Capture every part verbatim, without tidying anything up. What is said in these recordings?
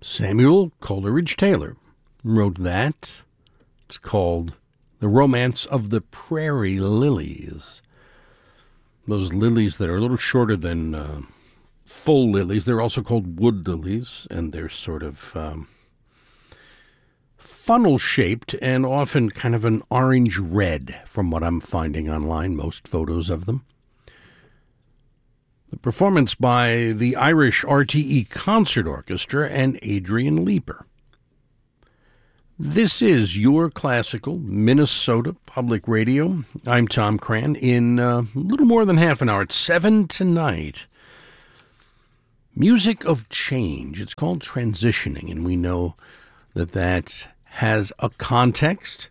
Samuel Coleridge Taylor wrote that. It's called The Romance of the Prairie Lilies. Those lilies that are a little shorter than uh, full lilies. They're also called wood lilies, and they're sort of um, funnel-shaped and often kind of an orange-red from what I'm finding online, most photos of them. The performance by the Irish R T E Concert Orchestra and Adrian Leeper. This is Your Classical Minnesota Public Radio. I'm Tom Cran. In uh, a little more than half an hour, at seven tonight, Music of Change. It's called Transitioning, and we know that that has a context,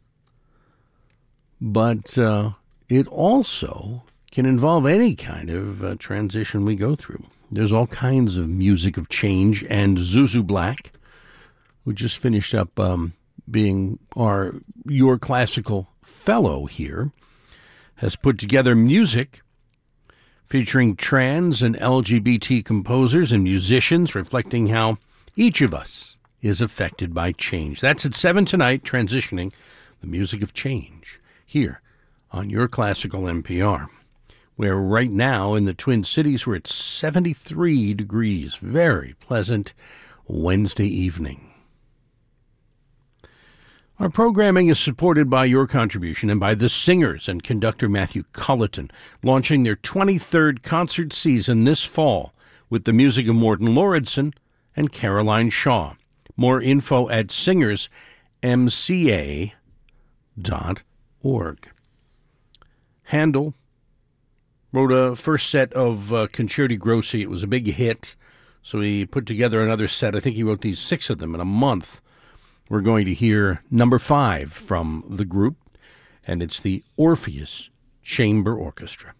but uh, it also can involve any kind of uh, transition we go through. There's all kinds of music of change, and Zuzu Black, who just finished up um, being our Your Classical Fellow here, has put together music featuring trans and L G B T composers and musicians, reflecting how each of us is affected by change. That's at seven tonight, Transitioning, the Music of Change, here on Your Classical N P R. Where right now in the Twin Cities we're at seventy-three degrees. Very pleasant Wednesday evening. Our programming is supported by your contribution and by the singers and conductor Matthew Culleton, launching their twenty-third concert season this fall with the music of Morton Lauridsen and Caroline Shaw. More info at singers m c a dot org. Handel wrote a first set of uh, Concerti Grossi. It was a big hit, so he put together another set. I think he wrote these six of them in a month. We're going to hear number five from the group, and it's the Orpheus Chamber Orchestra.